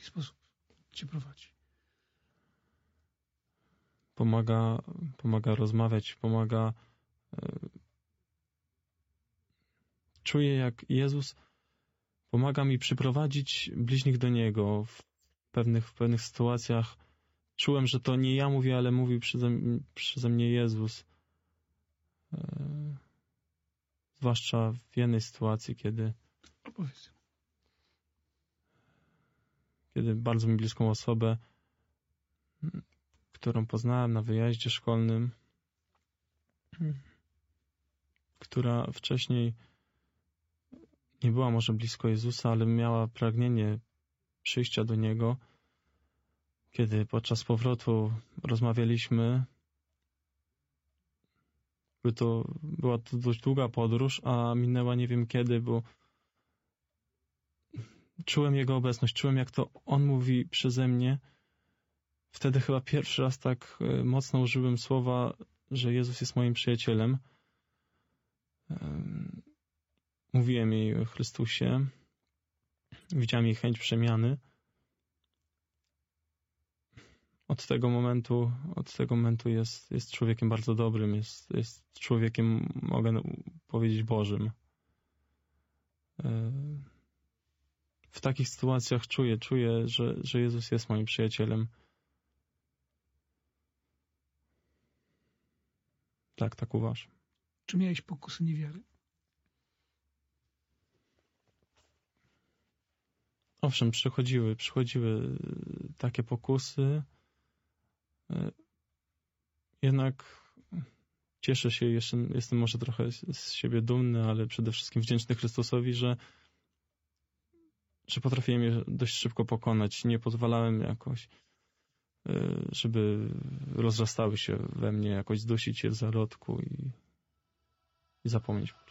sposób cię prowadzi? Pomaga rozmawiać, pomaga... Czuję, jak Jezus pomaga mi przyprowadzić bliźnich do Niego. W pewnych sytuacjach czułem, że to nie ja mówię, ale mówił przeze mnie Jezus. Zwłaszcza w jednej sytuacji, kiedy bardzo mi bliską osobę, którą poznałem na wyjaździe szkolnym, która wcześniej nie była może blisko Jezusa, ale miała pragnienie przyjścia do Niego. Kiedy podczas powrotu rozmawialiśmy, była to dość długa podróż, a minęła nie wiem kiedy, bo czułem Jego obecność, czułem, jak to On mówi przeze mnie. Wtedy chyba pierwszy raz tak mocno użyłem słowa, że Jezus jest moim przyjacielem. Mówiłem jej o Chrystusie. Widziałem jej chęć przemiany. Od tego momentu jest człowiekiem bardzo dobrym, jest człowiekiem, mogę powiedzieć, Bożym. W takich sytuacjach czuję, że Jezus jest moim przyjacielem. Tak uważam. Czy miałeś pokusy niewiary? Owszem, przychodziły takie pokusy. Jednak cieszę się, jestem może trochę z siebie dumny, ale przede wszystkim wdzięczny Chrystusowi, że potrafiłem je dość szybko pokonać. Nie pozwalałem jakoś, żeby rozrastały się we mnie, jakoś zdusić je w zarodku i zapomnieć